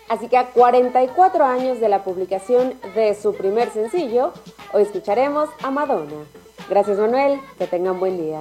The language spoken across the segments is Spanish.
Así que a 44 años de la publicación de su primer sencillo, hoy escucharemos a Madonna. Gracias, Manuel, que tengan buen día.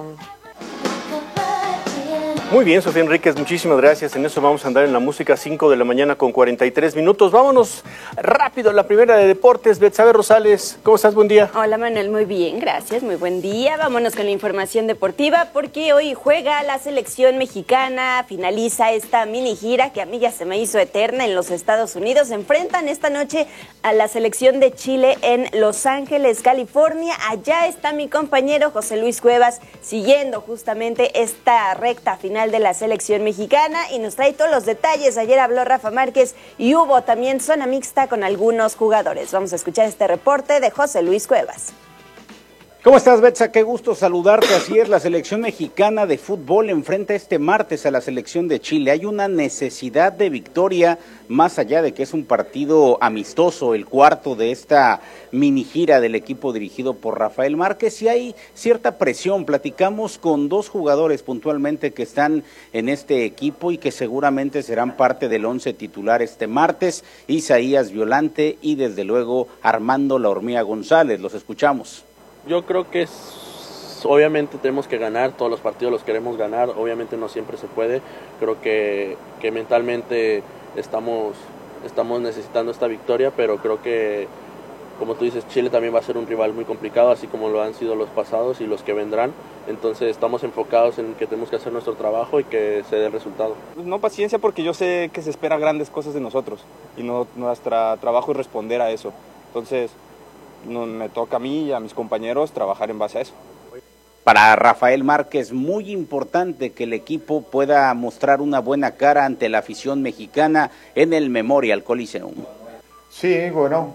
Muy bien, Sofía Enríquez, muchísimas gracias. En eso vamos a andar en la música, 5 de la mañana con 43 minutos. Vámonos rápido a la primera de deportes. Betsabe Rosales, ¿cómo estás? Buen día. Hola, Manuel, muy bien, gracias, muy buen día. Vámonos con la información deportiva porque hoy juega la selección mexicana, finaliza esta mini gira que a mí ya se me hizo eterna en los Estados Unidos. Se enfrentan esta noche a la selección de Chile en Los Ángeles, California. Allá está mi compañero José Luis Cuevas siguiendo justamente esta recta final de la selección mexicana y nos trae todos los detalles. Ayer habló Rafa Márquez y hubo también zona mixta con algunos jugadores. Vamos a escuchar este reporte de José Luis Cuevas. ¿Cómo estás, Betsa? Qué gusto saludarte. Así es, la selección mexicana de fútbol enfrenta este martes a la selección de Chile. Hay una necesidad de victoria, más allá de que es un partido amistoso, el cuarto de esta mini gira del equipo dirigido por Rafael Márquez, y hay cierta presión. Platicamos con dos jugadores puntualmente que están en este equipo y que seguramente serán parte del 11 titular este martes: Isaías Violante y desde luego Armando La Hormiga González. Los escuchamos. Yo creo que obviamente tenemos que ganar, todos los partidos los queremos ganar, obviamente no siempre se puede. Creo que mentalmente estamos necesitando esta victoria, pero creo que, como tú dices, Chile también va a ser un rival muy complicado, así como lo han sido los pasados y los que vendrán. Entonces estamos enfocados en que tenemos que hacer nuestro trabajo y que se dé el resultado. No paciencia, porque yo sé que se espera grandes cosas de nosotros y nuestro trabajo es responder a eso. Entonces me toca a mí y a mis compañeros trabajar en base a eso. Para Rafael Márquez, muy importante que el equipo pueda mostrar una buena cara ante la afición mexicana en el Memorial Coliseum. Sí, bueno,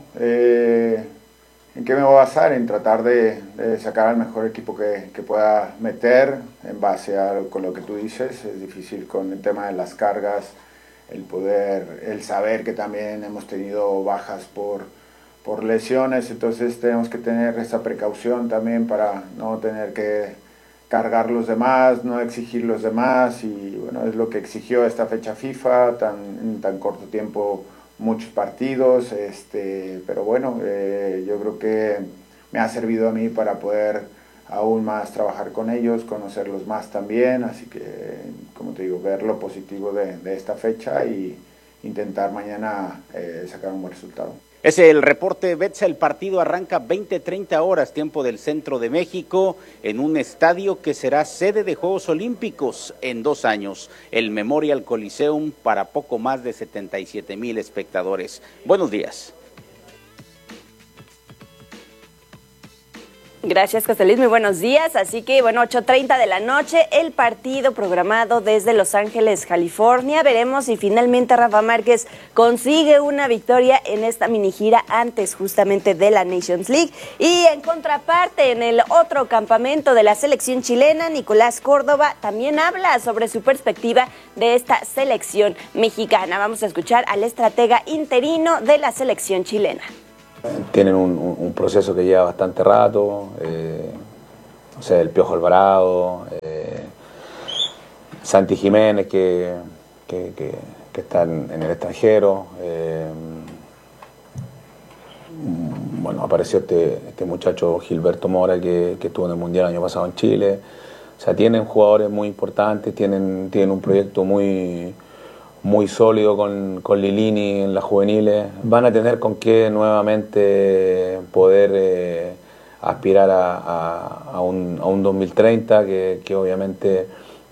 ¿en qué me voy a basar? En tratar de sacar al mejor equipo que pueda meter en base con lo que tú dices. Es difícil con el tema de las cargas, el saber que también hemos tenido bajas por lesiones, entonces tenemos que tener esa precaución también para no tener que cargar los demás, no exigir los demás, y bueno, es lo que exigió esta fecha FIFA, en tan corto tiempo, muchos partidos, pero bueno, yo creo que me ha servido a mí para poder aún más trabajar con ellos, conocerlos más también, así que, como te digo, ver lo positivo de esta fecha y intentar mañana sacar un buen resultado. Es el reporte, Betsa. El partido arranca 20:30 horas, tiempo del centro de México, en un estadio que será sede de Juegos Olímpicos en 2 años, el Memorial Coliseum, para poco más de 77,000 espectadores. Buenos días. Gracias, José Luis, muy buenos días. Así que, bueno, 8:30 de la noche, el partido programado desde Los Ángeles, California. Veremos si finalmente Rafa Márquez consigue una victoria en esta mini gira antes justamente de la Nations League. Y en contraparte, en el otro campamento de la selección chilena, Nicolás Córdoba también habla sobre su perspectiva de esta selección mexicana. Vamos a escuchar al estratega interino de la selección chilena. Tienen un proceso que lleva bastante rato, o sea, el Piojo Alvarado, Santi Jiménez que está en el extranjero, bueno, apareció este muchacho Gilberto Mora que estuvo en el Mundial el año pasado en Chile. O sea, tienen jugadores muy importantes, tienen un proyecto muy sólido con Lilini en las juveniles. Van a tener con qué nuevamente poder aspirar a un 2030, que obviamente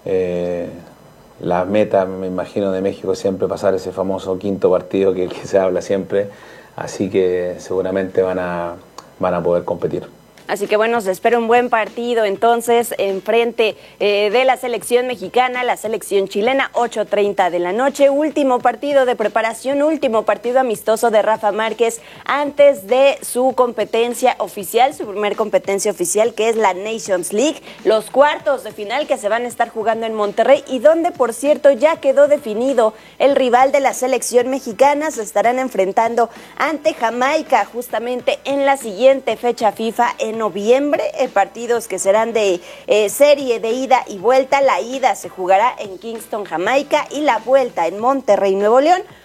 la meta, me imagino, de México es siempre pasar ese famoso quinto partido que se habla siempre, así que seguramente van a poder competir. Así que bueno, se espera un buen partido entonces en frente de la selección mexicana, la selección chilena, 8:30 de la noche. Último partido de preparación, último partido amistoso de Rafa Márquez antes de su competencia oficial, su primer competencia oficial, que es la Nations League, los cuartos de final que se van a estar jugando en Monterrey y donde, por cierto, ya quedó definido el rival de la selección mexicana. Se estarán enfrentando ante Jamaica justamente en la siguiente fecha FIFA en noviembre, partidos que serán de serie de ida y vuelta. La ida se jugará en Kingston, Jamaica, y la vuelta en Monterrey, Nuevo León.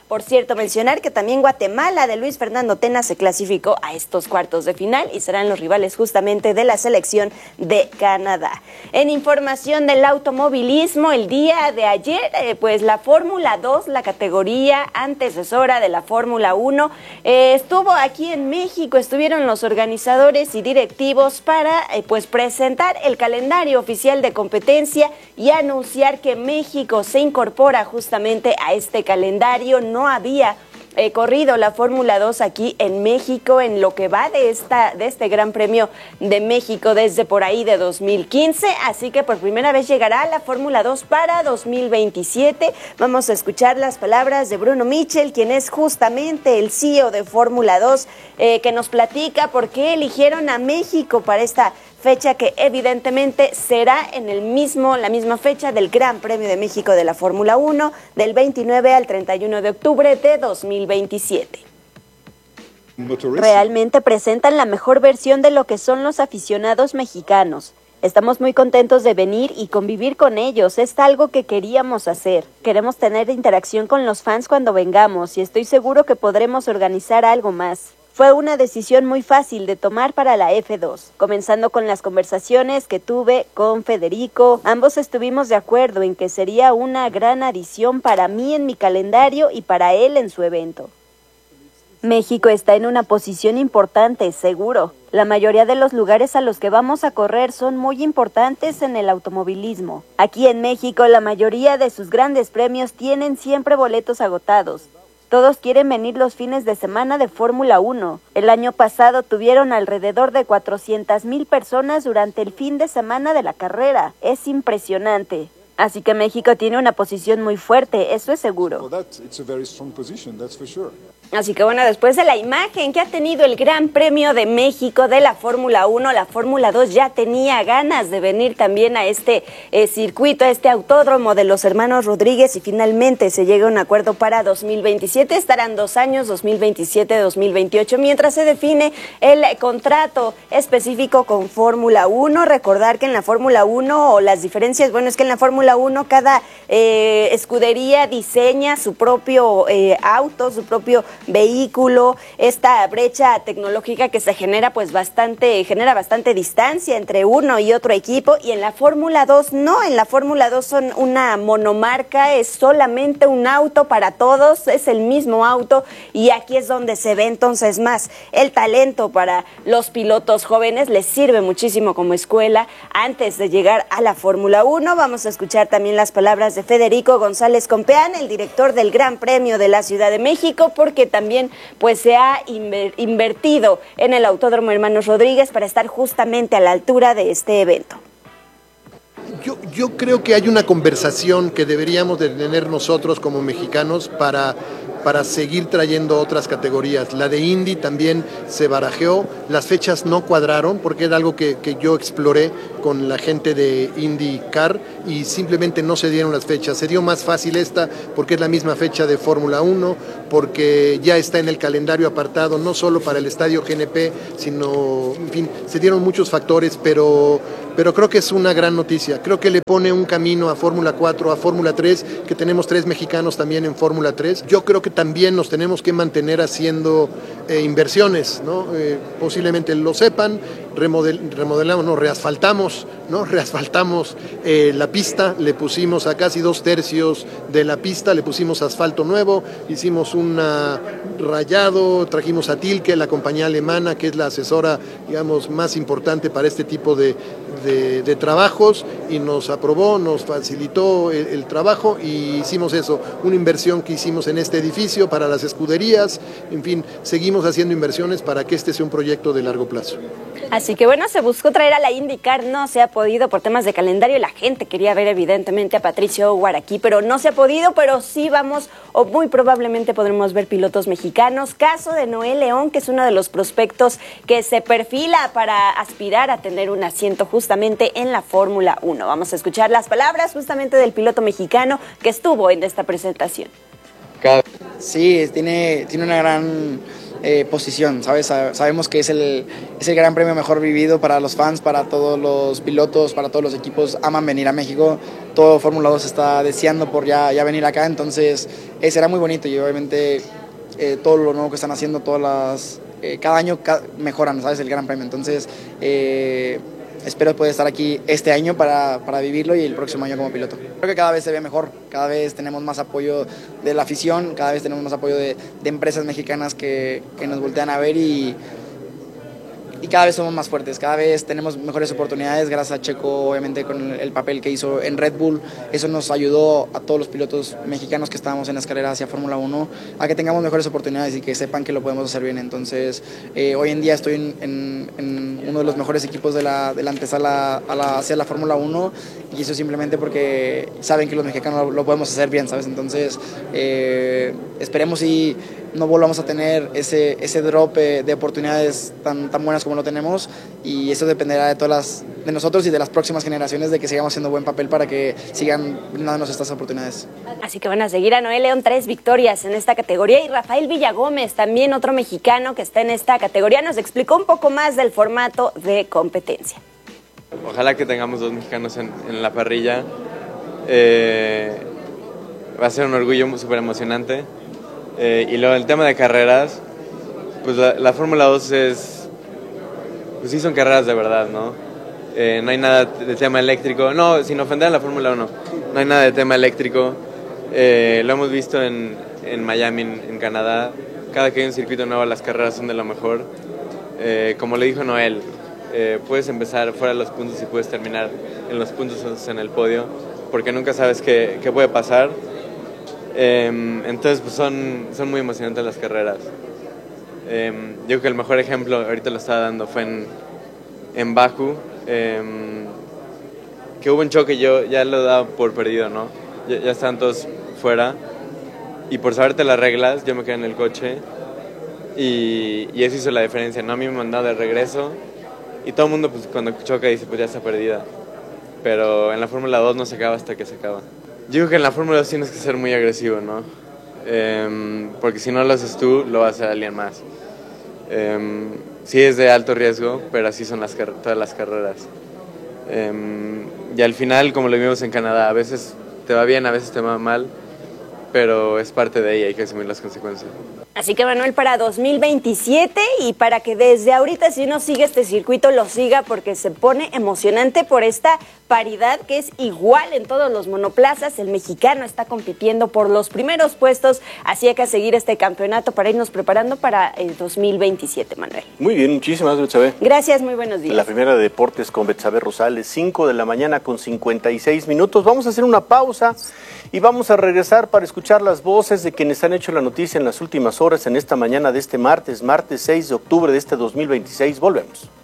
Por cierto, mencionar que también Guatemala de Luis Fernando Tena se clasificó a estos cuartos de final y serán los rivales justamente de la selección de Canadá. En información del automovilismo, el día de ayer, pues la Fórmula 2, la categoría antecesora de la Fórmula 1, estuvo aquí en México, estuvieron los organizadores y directivos para pues presentar el calendario oficial de competencia y anunciar que México se incorpora justamente a este calendario. No había corrido la Fórmula 2 aquí en México en lo que va de este Gran Premio de México desde por ahí de 2015, así que por primera vez llegará la Fórmula 2 para 2027. Vamos a escuchar las palabras de Bruno Michel, quien es justamente el CEO de Fórmula 2, que nos platica por qué eligieron a México para esta fecha que evidentemente será en la misma fecha del Gran Premio de México de la Fórmula 1, del 29 al 31 de octubre de 2027. Realmente presentan la mejor versión de lo que son los aficionados mexicanos. Estamos muy contentos de venir y convivir con ellos, es algo que queríamos hacer. Queremos tener interacción con los fans cuando vengamos y estoy seguro que podremos organizar algo más. Fue una decisión muy fácil de tomar para la F2, comenzando con las conversaciones que tuve con Federico. Ambos estuvimos de acuerdo en que sería una gran adición para mí en mi calendario y para él en su evento. México está en una posición importante, seguro. La mayoría de los lugares a los que vamos a correr son muy importantes en el automovilismo. Aquí en México, la mayoría de sus grandes premios tienen siempre boletos agotados. Todos quieren venir los fines de semana de Fórmula 1. El año pasado tuvieron alrededor de 400,000 personas durante el fin de semana de la carrera. Es impresionante. Así que México tiene una posición muy fuerte, eso es seguro. Así que bueno, después de la imagen que ha tenido el Gran Premio de México de la Fórmula 1, la Fórmula 2 ya tenía ganas de venir también a este circuito, a este autódromo de los hermanos Rodríguez, y finalmente se llega a un acuerdo para 2027. Estarán 2 años, 2027-2028, mientras se define el contrato específico con Fórmula 1. Recordar que en la Fórmula 1, o las diferencias, bueno, es que en la Fórmula 1 cada escudería diseña su propio auto, su propio vehículo. Esta brecha tecnológica que se genera genera bastante distancia entre uno y otro equipo, y en la Fórmula 2 no, en la Fórmula 2 son una monomarca, es solamente un auto para todos, es el mismo auto, y aquí es donde se ve entonces más el talento para los pilotos jóvenes. Les sirve muchísimo como escuela antes de llegar a la Fórmula 1. Vamos a escuchar también las palabras de Federico González Compeán, el director del Gran Premio de la Ciudad de México, porque también pues se ha invertido en el Autódromo Hermanos Rodríguez para estar justamente a la altura de este evento. Yo creo que hay una conversación que deberíamos de tener nosotros como mexicanos para seguir trayendo otras categorías. La de Indy también se barajeó, las fechas no cuadraron porque era algo que yo exploré con la gente de IndyCar y simplemente no se dieron las fechas. Se dio más fácil esta porque es la misma fecha de Fórmula 1, porque ya está en el calendario apartado, no solo para el estadio GNP, sino, en fin, se dieron muchos factores, pero creo que es una gran noticia. Creo que le pone un camino a Fórmula 4, a Fórmula 3, que tenemos 3 mexicanos también en Fórmula 3. Yo creo que también nos tenemos que mantener haciendo inversiones, ¿no? Posiblemente lo sepan, reasfaltamos la pista, le pusimos a casi 2/3 de la pista, le pusimos asfalto nuevo, hicimos un rayado, trajimos a Tilke, la compañía alemana, que es la asesora, digamos, más importante para este tipo de trabajos, y nos aprobó, nos facilitó el trabajo, y hicimos eso, una inversión que hicimos en este edificio para las escuderías. En fin, seguimos haciendo inversiones para que este sea un proyecto de largo plazo. Así que bueno, se buscó traer a la IndyCar, no se ha podido por temas de calendario. La gente quería ver evidentemente a Patricio O'Ward aquí, pero no se ha podido, pero sí vamos, o muy probablemente podremos ver pilotos mexicanos. Caso de Noé León, que es uno de los prospectos que se perfila para aspirar a tener un asiento justamente en la Fórmula 1. Vamos a escuchar las palabras justamente del piloto mexicano que estuvo en esta presentación. Sí, tiene una gran posición, ¿sabes? Sabemos que es el gran premio mejor vivido para los fans, para todos los pilotos, para todos los equipos, aman venir a México, todo Fórmula 2 está deseando por ya venir acá, entonces será muy bonito y obviamente todo lo nuevo que están haciendo, cada año mejoran, ¿sabes? El gran premio, entonces espero poder estar aquí este año para vivirlo y el próximo año como piloto. Creo que cada vez se ve mejor, cada vez tenemos más apoyo de la afición, cada vez tenemos más apoyo de empresas mexicanas que nos voltean a ver y cada vez somos más fuertes, cada vez tenemos mejores oportunidades, gracias a Checo, obviamente con el papel que hizo en Red Bull, eso nos ayudó a todos los pilotos mexicanos que estábamos en la escalera hacia Fórmula 1 a que tengamos mejores oportunidades y que sepan que lo podemos hacer bien. Entonces, hoy en día estoy en uno de los mejores equipos de la antesala hacia la Fórmula 1 y eso simplemente porque saben que los mexicanos lo podemos hacer bien, ¿sabes? Entonces, esperemos y no volvamos a tener ese drop de oportunidades tan buenas como lo tenemos y eso dependerá de nosotros y de las próximas generaciones de que sigamos haciendo buen papel para que sigan dándonos estas oportunidades. Así que van a seguir a Noel León 3 victorias en esta categoría y Rafael Villagómez, también otro mexicano que está en esta categoría, nos explicó un poco más del formato de competencia. Ojalá que tengamos 2 mexicanos en la parrilla, va a ser un orgullo súper emocionante. Y luego el tema de carreras, pues la Fórmula 2 pues sí son carreras de verdad, ¿no? No hay nada de tema eléctrico, no, sin ofender a la Fórmula 1, no hay nada de tema eléctrico, lo hemos visto en Miami, en Canadá, cada que hay un circuito nuevo las carreras son de lo mejor, como le dijo Noel, puedes empezar fuera de los puntos y puedes terminar en los puntos en el podio, porque nunca sabes qué puede pasar. Entonces pues son muy emocionantes las carreras. Yo creo que el mejor ejemplo ahorita lo estaba dando fue en Bakú, que hubo un choque, yo ya lo he dado por perdido, ¿no? Ya estaban todos fuera y por saberte las reglas yo me quedé en el coche y eso hizo la diferencia, ¿no? A mí me mandaron de regreso y todo el mundo pues cuando choca dice pues ya está perdida, pero en la Fórmula 2 no se acaba hasta que se acaba. Yo creo que en la Fórmula 2 tienes que ser muy agresivo, ¿no? Porque si no lo haces tú, lo va a hacer alguien más. Sí es de alto riesgo, pero así son todas las carreras. Y al final, como lo vimos en Canadá, a veces te va bien, a veces te va mal, pero es parte de ella, hay que asumir las consecuencias. Así que Manuel, para 2027 y para que desde ahorita si uno sigue este circuito lo siga porque se pone emocionante por esta paridad que es igual en todos los monoplazas, el mexicano está compitiendo por los primeros puestos, así hay que seguir este campeonato para irnos preparando para el 2027, Manuel. Muy bien, muchísimas gracias, Betsabe. Gracias, muy buenos días. La primera de deportes con Betsabe Rosales, 5 de la mañana con 56 minutos. Vamos a hacer una pausa y vamos a regresar para escuchar las voces de quienes han hecho la noticia en las últimas horas en esta mañana de este martes 6 de octubre de este 2026. Volvemos.